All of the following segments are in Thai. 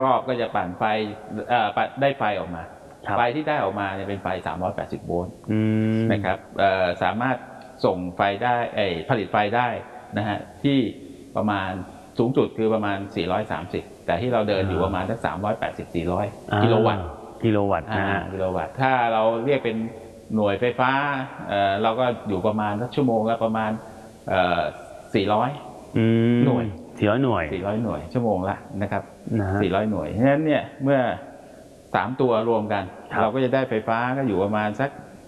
รอบก็จะปั่นไฟได้ไฟออกมาไฟที่ได้ออกมาเนี่ยเป็นไฟ380โวลต์นะครับสามารถส่งไฟได้ผลิตไฟได้นะฮะที่ประมาณสูงสุดคือประมาณ430แต่ที่เราเดินอยู่ประมาณสัก380-400กิโลวัตต์กิโลวัตต์ถ้าเราเรียกเป็นหน่วยไฟฟ้าเราก็อยู่ประมาณสักชั่วโมงละประมาณ400หน่วย 400 หน่วยชั่วโมงละนะครับ400 หน่วยฉะนั้นเนี่ยเมื่อ3ตัวรวมกันเราก็จะได้ไฟฟ้าก็อยู่ประมาณสัก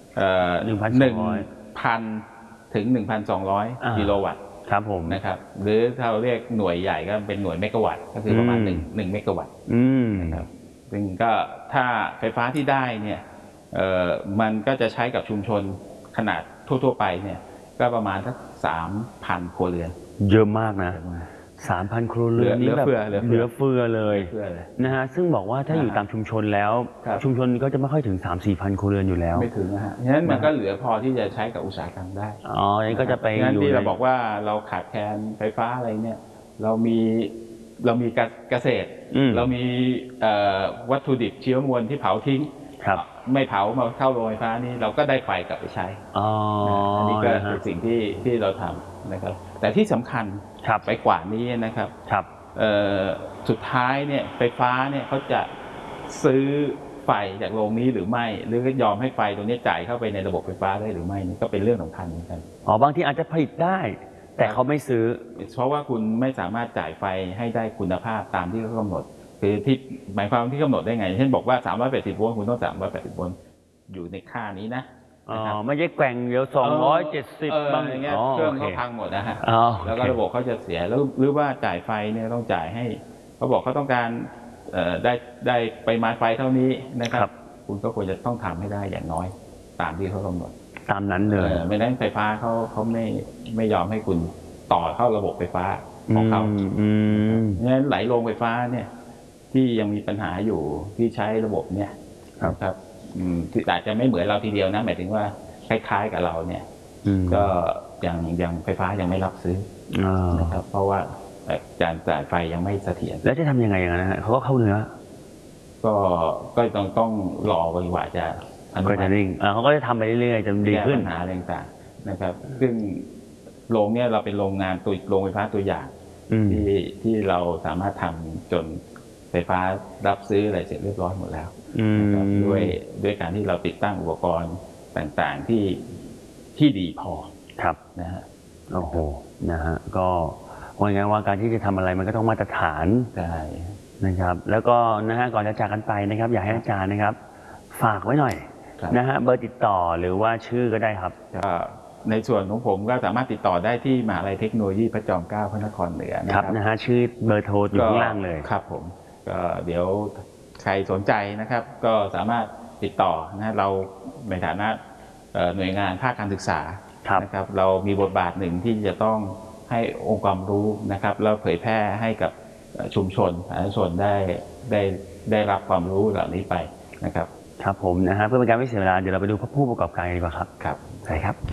1,000 ถึง 1,200 กิโลวัตต์ครับผมนะครับหรือถ้าเราเรียกหน่วยใหญ่ก็เป็นหน่วยเมกะวัตต์ก็คือประมาณ1เมกะวัตต์นะครับซึ่งก็ถ้าไฟฟ้าที่ได้เนี่ยมันก็จะใช้กับชุมชนขนาดทั่วๆไปเนี่ยก็ประมาณสัก 3,000 ครัวเรือนเยอะมากนะ3,000 ครัวเรือนนี่แบบเหลือเฟือเลยนะฮะซึ่งบอกว่าถ้าอยู่ตามชุมชนแล้วชุมชนก็จะไม่ค่อยถึง 3-4,000 ครัวเรือนอยู่แล้วไม่ถึงนะฮะฉะนั้นมันก็เหลือพอที่จะใช้กับอุตสาหกรรมได้นี่ก็จะไปอยู่ที่เราบอกว่าเราขาดแคลนไฟฟ้าอะไรเนี่ยเรามีเกษตรเรามีวัตถุดิบเชื้อมวลที่เผาทิ้งไม่เผามาเข้าโรงไฟฟ้านี่เราก็ได้ไฟกลับไปใช้อันนี้ก็เป็นสิ่งที่เราทำนะครับแต่ที่สำคัญไปกว่านี้นะครับสุดท้ายเนี่ยไฟฟ้าเนี่ยเขาจะซื้อไฟจากโรงนี้หรือไม่หรือก็ยอมให้ไฟตรงนี้จ่ายเข้าไปในระบบไฟฟ้าได้หรือไม่นี่ก็เป็นเรื่องสำคัญเหมือนกันบางทีอาจจะผลิตได้แต่เขาไม่ซื้อเพราะว่าคุณไม่สามารถจ่ายไฟให้ได้คุณภาพตามที่เขากำหนดคือที่หมายความที่กำหนดได้ไงเช่นบอกว่า380โวลต์คุณต้อง380โวลต์อยู่ในค่านี้นะไม่ใช่แกว่งเดี๋ยว270บางอย่างเงี้ยเครื่องเขาพังหมดนะฮะแล้วก็ระบบเขาจะเสียแล้วหรือว่าจ่ายไฟเนี่ยต้องจ่ายให้เขาบอกเขาต้องการได้ปริมาณไฟเท่านี้นะครับคุณก็ควรจะต้องทำให้ได้อย่างน้อยตามที่เขากำหนดตามนั้นเลยไม่นั้นไฟฟ้าเขาไม่ยอมให้คุณต่อเข้าระบบไฟฟ้าของเขางั้นหลายโรงไฟฟ้าเนี่ยที่ยังมีปัญหาอยู่ที่ใช้ระบบเนี่ยนะครับอาจจะไม่เหมือนเราทีเดียวนะหมายถึงว่าคล้ายๆกับเราเนี่ยก็ยังไฟฟ้ายังไม่รับซื้อนะครับเพราะว่าการจ่ายไฟยังไม่เสถียรแล้วจะทำยังไงอย่างนั้นเขาก็เข้าเนื้อก็ต้องรอไปกว่าจะก็จะนิ่งเขาก็จะทำไปเรื่อยๆจะดีขึ้นปัญหาต่างๆนะครับซึ่งโรงเนี่ยเราเป็นโรงงานโรงไฟฟ้าตัวอย่างที่เราสามารถทำจนไฟฟ้ารับซื้ออะไรเสร็จเรียบร้อยหมดแล้วด้วยการที่เราติดตั้งอุปกรณ์ต่างๆที่ดีพอนะฮะโอ้โหนะฮะก็ว่าไงว่าการที่จะทำอะไรมันก็ต้องมาตรฐานนะครับแล้วก็นะฮะก่อนจะจากกันไปนะครับอยากให้อาจารย์นะครับฝากไว้หน่อยนะฮะเบอร์ติดต่อหรือว่าชื่อก็ได้ครับในส่วนของผมก็สามารถติดต่อได้ที่มหาวิทยาลัยเทคโนโลยีพระจอมเกล้าพระนครเหนือนะครับนะฮะชื่อเบอร์โทรอยู่ข้างล่างเลยครับผมก็เดี๋ยวใครสนใจนะครับก็สามารถติดต่อนะเราในฐานะหน่วยงานภาคการศึกษานะครับเรามีบทบาทหนึ่งที่จะต้องให้องค์ความรู้นะครับแล้วเผยแพร่ให้กับชุมชนสาธารณชนได้รับความรู้เหล่านี้ไปนะครับครับผมนะฮะเพื่อเป็นการไม่เสียเวลาเดี๋ยวเราไปดูผู้ประกอบการกันดีกว่าครับครับใช่ครับ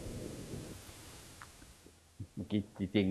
เมื่อกี้จริง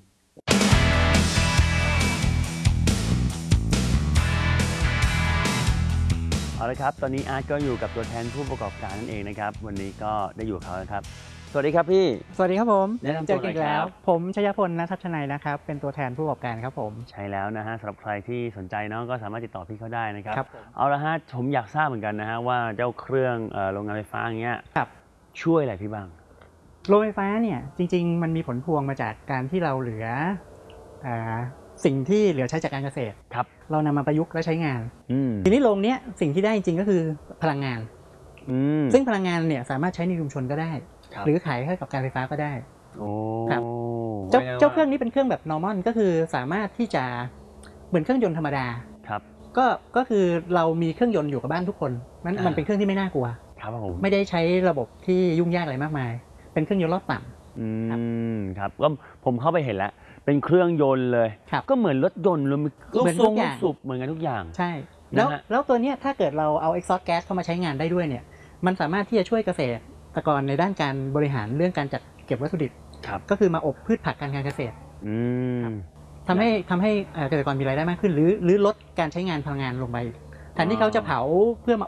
เอาละครับตอนนี้อาร์ตก็อยู่กับตัวแทนผู้ประกอบการนั่นเองนะครับวันนี้ก็ได้อยู่กับเขาแล้วครับสวัสดีครับพี่สวัสดีครับผมเจอกันอีกแล้วผมชยพล ณ ทัพชนัยนะครับเป็นตัวแทนผู้ประกอบการครับผมใช่แล้วนะฮะสำหรับใครที่สนใจเนาะก็สามารถติดต่อพี่เขาได้นะครับเอาละฮะผมอยากทราบเหมือนกันนะฮะว่าเจ้าเครื่องโรงงานไฟฟ้าอย่างเงี้ยช่วยอะไรพี่บ้างโรงไฟฟ้าเนี่ยจริงๆมันมีผลพวงมาจากการที่เราเหลือสิ่งที่เหลือใช้จากการเกษตรเรานำมาประยุกต์และใช้งานทีนี้โรงนี้สิ่งที่ได้จริงๆก็คือพลังงานซึ่งพลังงานเนี่ยสามารถใช้ในชุมชนก็ได้หรือขายให้กับการไฟฟ้าก็ได้ครับเจ้าเครื่องนี้เป็นเครื่องแบบ normal ก็คือสามารถที่จะเหมือนเครื่องยนต์ธรรมดาก็คือเรามีเครื่องยนต์อยู่กับบ้านทุกคนมันเป็นเครื่องที่ไม่น่ากลัวไม่ได้ใช้ระบบที่ยุ่งยากอะไรมากมายเป็นเครื่องยนต์รอบต่ำครับก็ผมเข้าไปเห็นแล้วเป็นเครื่องยนต์เลยก็เหมือนรถยนต์เลยลูกสูบเหมือนกันทุกอย่างใช่แล้วตัวนี้ถ้าเกิดเราเอา exhaust gas เข้ามาใช้งานได้ด้วยเนี่ยมันสามารถที่จะช่วยเกษตรกรในด้านการบริหารเรื่องการจัดเก็บวัตถุดิบก็คือมาอบพืชผักการเกษตรทำให้เกษตรกรมีรายได้มากขึ้นหรือลดการใช้งานพลังงานลงไปแทนที่เขาจะเผาเพื่อมา